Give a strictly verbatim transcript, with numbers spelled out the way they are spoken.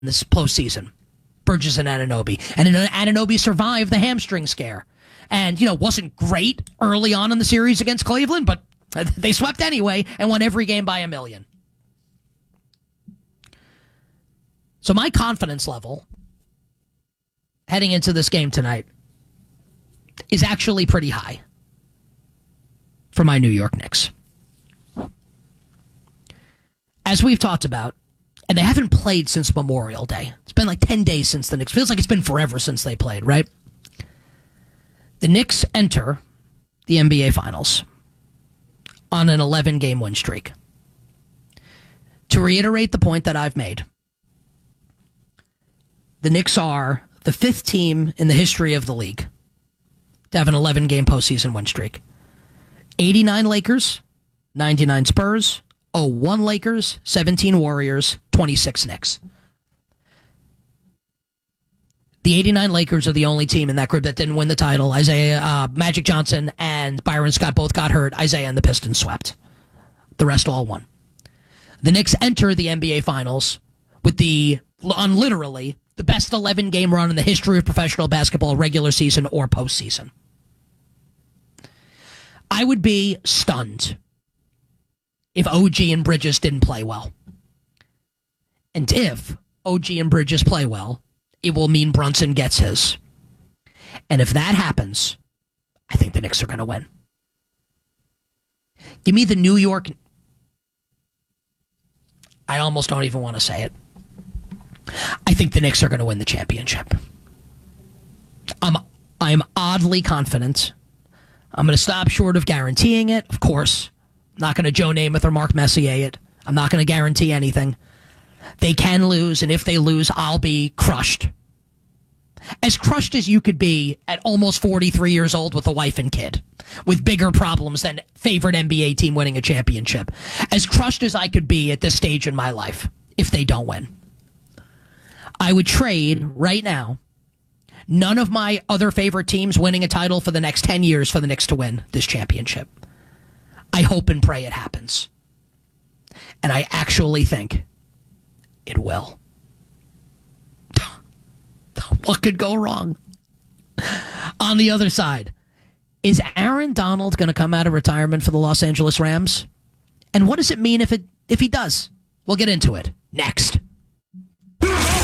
this postseason. Bridges and Anunoby. And Anunoby survived the hamstring scare. And, you know, wasn't great early on in the series against Cleveland, but they swept anyway and won every game by a million. So my confidence level heading into this game tonight is actually pretty high for my New York Knicks. As we've talked about, and they haven't played since Memorial Day. It's been like ten days since the Knicks. Feels like it's been forever since they played, right? The Knicks enter the N B A Finals on an eleven-game win streak. To reiterate the point that I've made, the Knicks are the fifth team in the history of the league to have an eleven-game postseason win streak. eighty-nine Lakers, ninety-nine Spurs, oh one Lakers, seventeen Warriors, twenty-six Knicks. The eighty-nine Lakers are the only team in that group that didn't win the title. Isaiah, uh, Magic Johnson and Byron Scott both got hurt. Isaiah and the Pistons swept. The rest all won. The Knicks enter the N B A Finals with the, on literally, the best eleven-game run in the history of professional basketball, regular season or postseason. I would be stunned if O G and Bridges didn't play well. And if O G and Bridges play well, it will mean Brunson gets his. And if that happens, I think the Knicks are going to win. Give me the New York... I almost don't even want to say it. I think the Knicks are going to win the championship. I'm, I'm oddly confident. I'm going to stop short of guaranteeing it, of course. I'm not going to Joe Namath or Mark Messier it. I'm not going to guarantee anything. They can lose, and if they lose, I'll be crushed. As crushed as you could be at almost forty-three years old with a wife and kid, with bigger problems than favorite N B A team winning a championship. As crushed as I could be at this stage in my life if they don't win. I would trade right now none of my other favorite teams winning a title for the next ten years for the Knicks to win this championship. I hope and pray it happens. And I actually think it will. What could go wrong? On the other side, is Aaron Donald going to come out of retirement for the Los Angeles Rams? And what does it mean if it if he does? We'll get into it next.